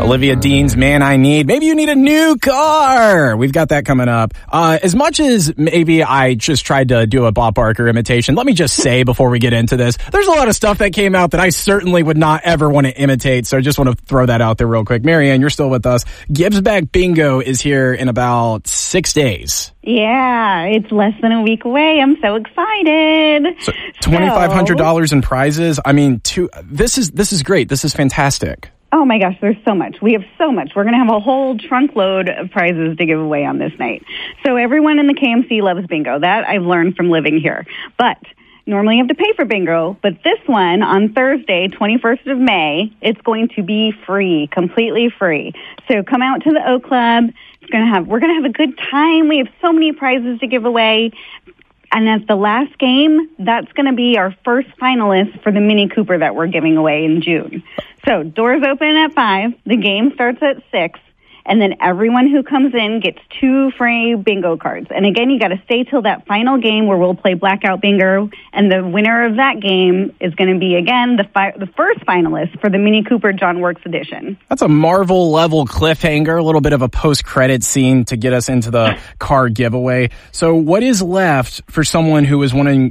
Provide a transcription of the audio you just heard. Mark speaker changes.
Speaker 1: Olivia Dean's Man I Need. Maybe you need a new car. We've got that coming up. As much as maybe I just tried to do a Bob Barker imitation, let me just say before we get into this, there's a lot of stuff that came out that I certainly would not ever want to imitate. So I just want to throw that out there real quick. Marianne, you're still with us. Gibbs Bag Bingo is here in about 6 days.
Speaker 2: Yeah, it's less than a week away. I'm so excited.
Speaker 1: So $2,500 in prizes. I mean, this is great. This is fantastic.
Speaker 2: Oh my gosh, there's so much. We have so much. We're going to have a whole trunk load of prizes to give away on this night. So everyone in the KMC loves bingo. That I've learned from living here. But normally you have to pay for bingo. But this one on Thursday, 21st of May, it's going to be free, completely free. So come out to the O Club. We're going to have a good time. We have so many prizes to give away. And at the last game, that's going to be our first finalist for the Mini Cooper that we're giving away in June. So doors open at 5. The game starts at 6. And then everyone who comes in gets 2 free bingo cards. And again, you got to stay till that final game where we'll play Blackout Bingo. And the winner of that game is going to be, again, the first finalist for the Mini Cooper John Works edition.
Speaker 1: That's a Marvel-level cliffhanger, a little bit of a post-credit scene to get us into the car giveaway. So what is left for someone who is wanting